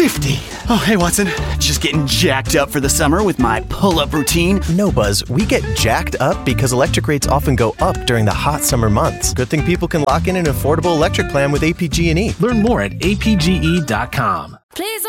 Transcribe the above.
50. Oh, hey, Watson. Just getting jacked up for the summer with my pull-up routine. No, Buzz, we get jacked up because electric rates often go up during the hot summer months. Good thing people can lock in an affordable electric plan with APG&E. Learn more at apge.com. Please